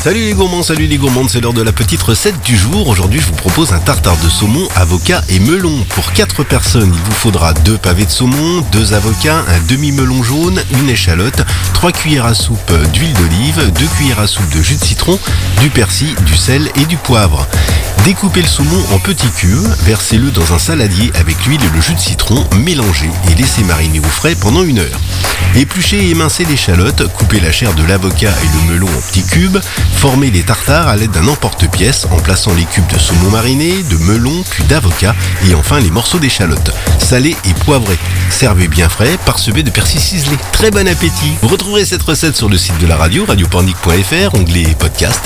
Salut les gourmands, c'est l'heure de la petite recette du jour. Aujourd'hui, je vous propose un tartare de saumon, avocat et melon. Pour 4 personnes, il vous faudra 2 pavés de saumon, 2 avocats, un demi-melon jaune, une échalote, 3 cuillères à soupe d'huile d'olive, 2 cuillères à soupe de jus de citron, du persil, du sel et du poivre. Découpez le saumon en petits cubes, versez-le dans un saladier avec l'huile et le jus de citron, mélangez et laissez mariner au frais pendant 1 heure. Épluchez et émincez l'échalote, coupez la chair de l'avocat et le melon en petits cubes, formez les tartares à l'aide d'un emporte-pièce en plaçant les cubes de saumon mariné, de melon, puis d'avocat et enfin les morceaux d'échalote. Salez et poivrez. Servez bien frais, parsemé de persil ciselé. Très bon appétit. Vous retrouverez cette recette sur le site de la radio, radiopornic.fr, onglet podcast